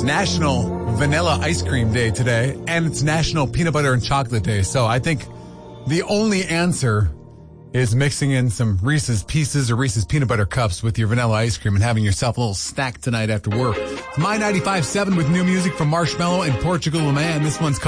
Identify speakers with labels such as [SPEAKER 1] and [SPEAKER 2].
[SPEAKER 1] National Vanilla Ice Cream Day today, and it's National Peanut Butter and Chocolate Day. So I think the only answer is mixing in some Reese's Pieces or Reese's Peanut Butter Cups with your vanilla ice cream and having yourself a little snack tonight after work. It's My 95.7 with new music from Marshmello and Portugal Le Man. This one's called